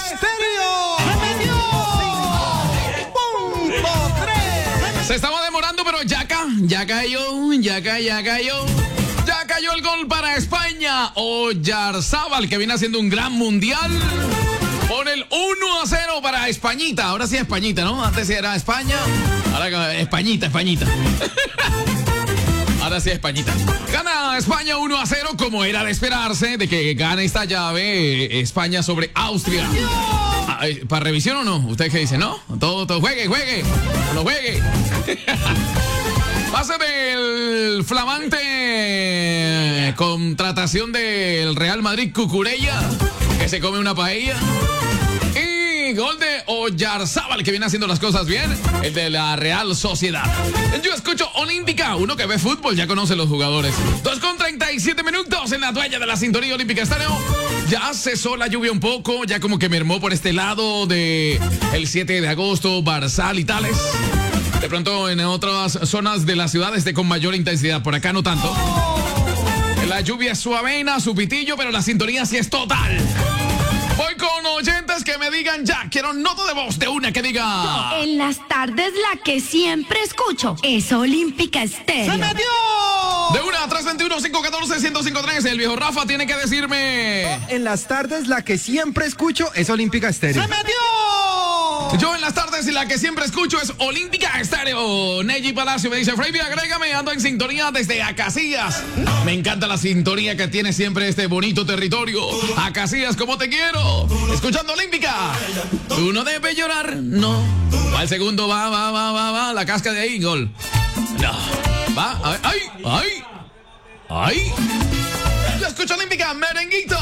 Estéreo. Se estaba demorando, pero ya cayó. Ya cayó el gol para España. Oyarzábal, que viene haciendo un gran mundial. Pone el 1-0 para Españita. Ahora sí Españita, ¿no? Antes era España. Ahora Españita. Ahora sí Españita. Gana España 1-0, como era de esperarse, de que gane esta llave España sobre Austria. ¿Para revisión o no? ¿Usted qué dice? ¿No? Todo juegue. No juegue. Pase del flamante contratación del Real Madrid, Cucurella, que se come una paella. Y gol de Oyarzábal, que viene haciendo las cosas bien, el de la Real Sociedad. Yo escucho Olímpica, uno que ve fútbol ya conoce los jugadores. 2:37 en la dueña de la sintonía Olímpica Estéreo. Ya cesó la lluvia un poco, ya como que mermó por este lado de el 7 de agosto, Barzal y tales. De pronto en otras zonas de la ciudad esté con mayor intensidad, por acá no tanto. La lluvia es suavena, su pitillo, pero la sintonía sí es total. Voy con oyentes que me digan ya. Quiero nota de voz de una que diga. En las tardes la que siempre escucho es Olímpica Estéreo. ¡Se metió! De una a 321-514-1053. El viejo Rafa tiene que decirme. En las tardes la que siempre escucho es Olímpica Estéreo. ¡Se metió! Yo en las tardes y la que siempre escucho es Olímpica Estéreo. Neji Palacio me dice, Freddy, agrégame, ando en sintonía desde Acacias. Me encanta la sintonía que tiene siempre este bonito territorio. Acacias, como te quiero. Escuchando Olímpica. Tú no debes llorar, no. Va el segundo, va. La casca de ahí, gol. No. Va, ¡ay! Yo escucho Olímpica, merenguito.